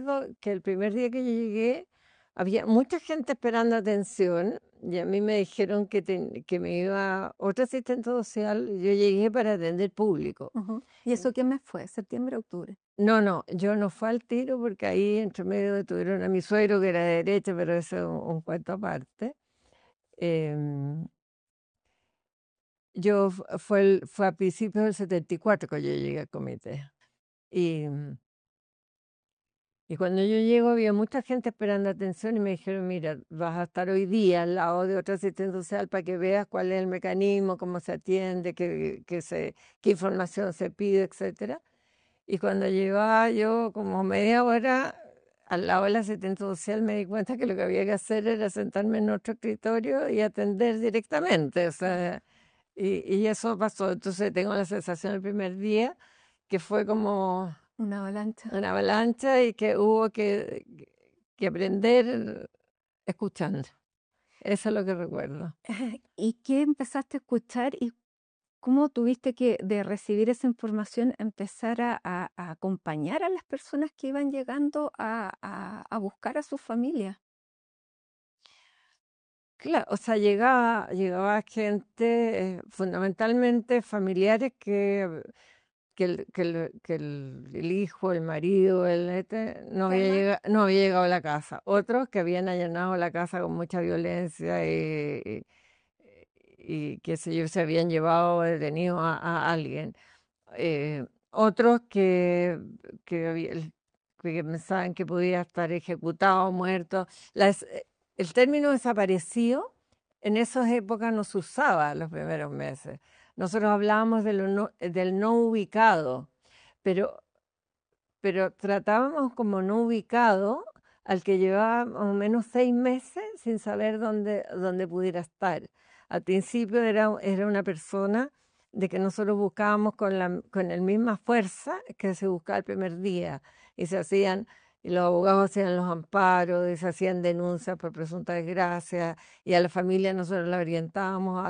recuerdo que el primer día que yo llegué, había mucha gente esperando atención y a mí me dijeron que me iba otra asistente social. Yo llegué para atender público. Ujú. ¿Y eso qué mes fue? ¿Septiembre, octubre? No, no, yo no fui al tiro porque ahí entre medio detuvieron a mi suegro que era de derecha, pero eso es un cuento aparte. Em, fue a principios del 74 que yo llegué al comité. Y, y cuando yo llego había mucha gente esperando atención y me dijeron, mira, vas a estar hoy día al lado de otra asistente social para que veas cuál es el mecanismo, cómo se atiende, qué información se pide, etcétera. Y cuando llevaba yo como media hora al lado de la asistente social me di cuenta que lo que había que hacer era sentarme en otro escritorio y atender directamente. O sea, y eso pasó. Entonces tengo la sensación el primer día que fue como Una avalancha. una avalancha y que hubo que aprender escuchando. Eso es lo que recuerdo. ¿Y qué empezaste a escuchar y cómo tuviste que, de recibir esa información, empezar a acompañar a las personas que iban llegando a buscar a sus familias? Claro, o sea, llegaba gente, fundamentalmente familiares que el hijo, el marido, no había llegado a la casa. Otros que habían allanado la casa con mucha violencia y qué sé yo, se habían llevado detenido a alguien. Otros que pensaban que podía estar ejecutado, muerto. El término desaparecido en esas épocas no se usaba los primeros meses. Nosotros hablábamos del no ubicado, pero, pero tratábamos como no ubicado al que llevaba más o menos 6 meses sin saber dónde pudiera estar. Al principio era una persona de que nosotros buscábamos con la misma fuerza que se buscaba el primer día. Y y los abogados hacían los amparos, y se hacían denuncias por presunta desgracia, y a la familia nosotros la orientábamos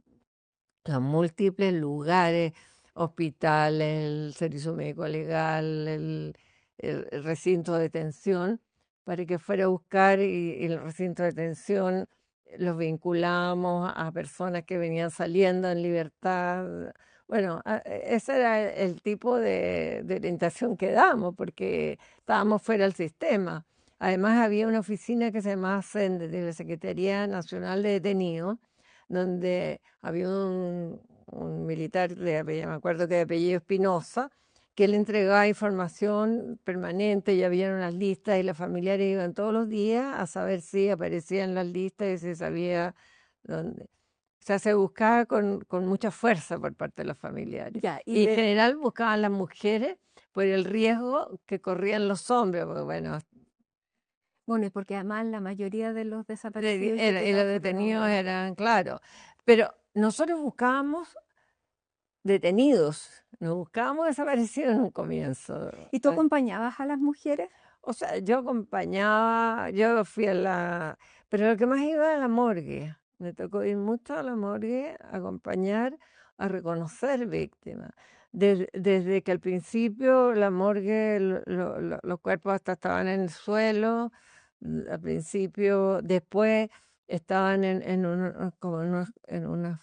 a múltiples lugares, hospitales, el servicio médico legal, el recinto de detención, para que fuera a buscar y el recinto de detención los vinculamos a personas que venían saliendo en libertad. Bueno, ese era el tipo de orientación que damos, porque estábamos fuera del sistema. Además, había una oficina que se llamaba SENDE, de la Secretaría Nacional de Detenidos, donde había un militar, me acuerdo que de apellido Espinosa, que le entregaba información permanente y había unas listas y los familiares iban todos los días a saber si aparecían las listas y si sabía dónde. O sea, se buscaba con mucha fuerza por parte de los familiares. Ya, y Y en de, general buscaban las mujeres por el riesgo que corrían los hombres, porque bueno, bueno, y porque además la mayoría de los desaparecidos y y los detenidos fueron detenidos hombres. eran, claro. Pero nosotros buscábamos detenidos, no buscábamos desaparecidos en un comienzo. ¿Y tú acompañabas a las mujeres? O sea, yo acompañaba, yo fui pero lo que más iba a la morgue. Me tocó ir mucho a la morgue, a acompañar, a reconocer víctimas. Desde que al principio la morgue, los cuerpos hasta estaban en el suelo, al principio, después estaban como en unas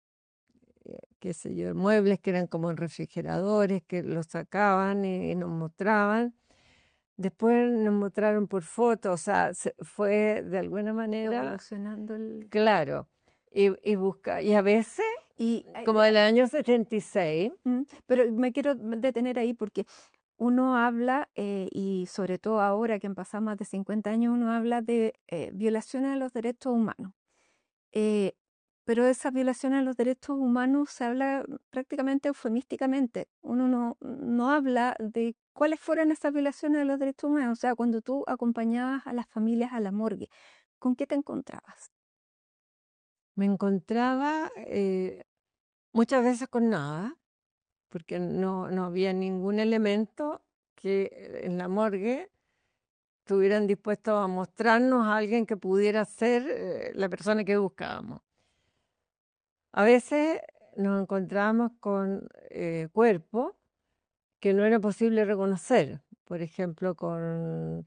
qué sé yo, muebles que eran como en refrigeradores, que los sacaban y nos mostraban. Después nos mostraron por fotos, o sea, fue de alguna manera, Evolucionando el... claro, y a veces, Y, como del año 76, pero me quiero detener ahí porque uno habla, y sobre todo ahora que han pasado más de 50 años, uno habla de violaciones a los derechos humanos. Eh, pero de esas violaciones a los derechos humanos se habla prácticamente eufemísticamente. Uno no habla de cuáles fueron esas violaciones a los derechos humanos. O sea, cuando tú acompañabas a las familias a la morgue, ¿con qué te encontrabas? me encontraba muchas veces con nada, porque no había ningún elemento que en la morgue estuvieran dispuestos a mostrarnos a alguien que pudiera ser la persona que buscábamos. A veces nos encontramos con cuerpos que no era posible reconocer, por ejemplo, con